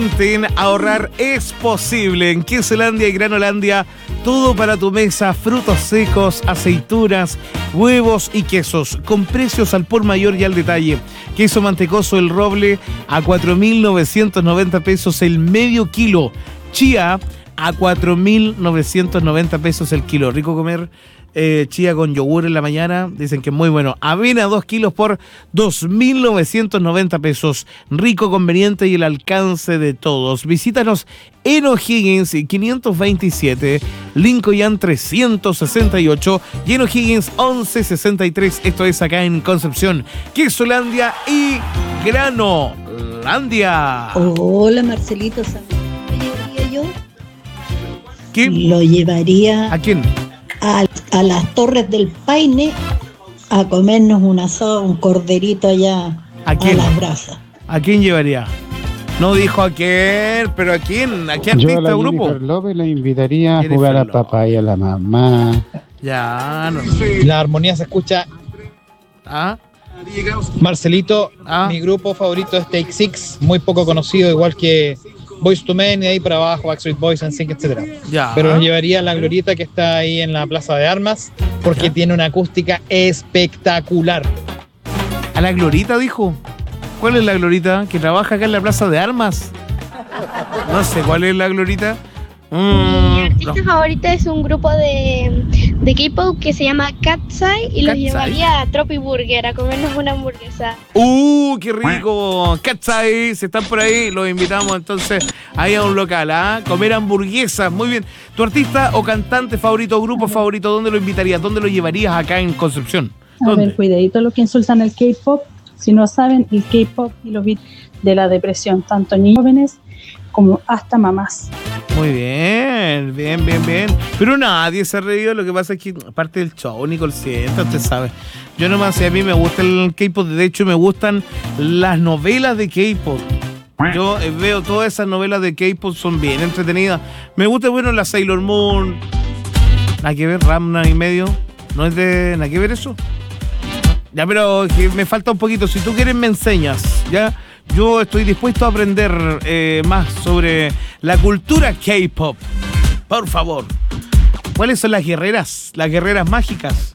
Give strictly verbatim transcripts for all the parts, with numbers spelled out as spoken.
En ahorrar es posible. En Quesolandia y Granolandia, todo para tu mesa, frutos secos, aceitunas, huevos y quesos, con precios al por mayor y al detalle. Queso mantecoso El Roble a cuatro mil novecientos noventa pesos el medio kilo. Chía a cuatro mil novecientos noventa pesos el kilo. Rico comer eh, chía con yogur en la mañana, dicen que es muy bueno. Avena dos kilos por dos mil novecientos noventa pesos. Rico, conveniente y el alcance de todos. Visítanos en O'Higgins quinientos veintisiete, Lincoln trescientos sesenta y ocho y en O'Higgins once sesenta y tres. Esto es acá en Concepción. Quesolandia y Granolandia. Hola, Marcelito. ¿Sabes qué llevaría yo? ¿Qué? Lo llevaría ¿A quién? a, a las Torres del Paine a comernos un asado, un corderito allá ¿A quién? a las brasas. ¿A quién llevaría? No dijo a quién, pero ¿a quién? ¿A qué artista Yo a la grupo? Jennifer López la invitaría a Jennifer jugar a López. papá y a la mamá. Ya, no. La armonía se escucha. ¿Ah? Marcelito, Ah. mi grupo favorito es Take Six, muy poco conocido, igual que Boyz two Men y ahí para abajo, Backstreet Boys, N Sync, etcétera. Ya. Pero nos llevaría a la glorieta que está ahí en la Plaza de Armas, porque Ya. tiene una acústica espectacular. ¿A la Glorita dijo? ¿Cuál es la Glorita? ¿Que trabaja acá en la Plaza de Armas? No sé, ¿cuál es la Glorita? Mi Mm, artista no. favorita es un grupo de, de K-pop que se llama Cat's Eye y los Cat's Eye. llevaría a Tropi Burger a comernos una hamburguesa. ¡Uh, qué rico! ¿Cachai? Si están por ahí, los invitamos entonces ahí a un local, ¿ah? Comer hamburguesas, muy bien. ¿Tu artista o cantante favorito o grupo favorito, dónde lo invitarías? ¿Dónde lo llevarías acá en Concepción? A ¿Dónde? ver, cuidadito lo que insultan el K-pop. Si no saben, el K-pop y los beats de la depresión, tanto niños jóvenes como hasta mamás. Muy bien, bien, bien, bien. Pero nadie se ha reído, lo que pasa es que aparte del show, Nicole sienta, usted sabe. Yo nomás sé, a mí me gusta el K-pop, de hecho me gustan las novelas de K-pop. Yo eh, veo todas esas novelas de K-pop, son bien entretenidas. Me gusta, bueno, la Sailor Moon. Nada que ver, Ramna y medio. ¿No es de nada que ver eso? Ya, pero que me falta un poquito. Si tú quieres me enseñas, ¿ya? Yo estoy dispuesto a aprender eh, más sobre la cultura K-pop. Por favor. ¿Cuáles son las guerreras? Las guerreras mágicas.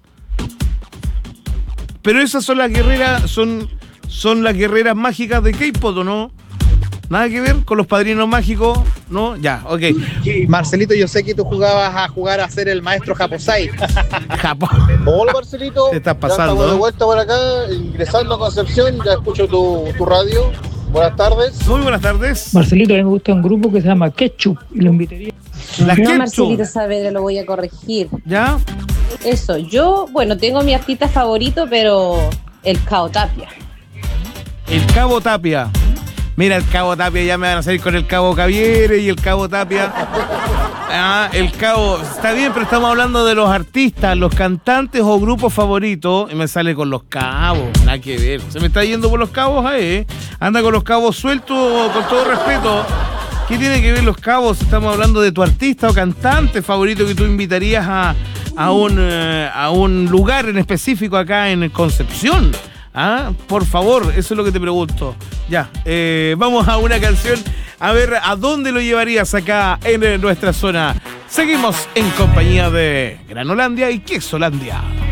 Pero esas son las guerreras, son, son las guerreras mágicas de K-pop, ¿o no? Nada que ver con los padrinos mágicos, ¿no? Ya, ok. Marcelito, yo sé que tú jugabas a jugar a ser el maestro Japosai. Japón. Hola Marcelito, Te estás ya pasando, estamos de ¿no? vuelta por acá, ingresando a Concepción, ya escucho tu, tu radio. Buenas tardes. Muy buenas tardes. Marcelito, a mí me gusta un grupo que se llama Ketchup y lo invitaría. La No, Ketchup. Marcelito Saavedra, lo voy a corregir. ¿Ya? Eso, yo, bueno, tengo mi artista favorito, pero el Cao Tapia. El Cabo Tapia. Mira, el Cabo Tapia, ya me van a salir con el Cabo Caviere y el Cabo Tapia. Ah, el Cabo, está bien, pero estamos hablando de los artistas, los cantantes o grupos favoritos. Y me sale con los cabos, nada que ver. Se me está yendo por los cabos ahí, ¿eh? Anda con los cabos sueltos, con todo respeto. ¿Qué tiene que ver los cabos? Estamos hablando de tu artista o cantante favorito que tú invitarías a, a, un, eh, a un lugar en específico acá en Concepción. ¿Ah? Por favor, eso es lo que te pregunto. Ya, eh, vamos a una canción. A ver, ¿a dónde lo llevarías acá en nuestra zona? Seguimos en compañía de Granolandia y Quesolandia.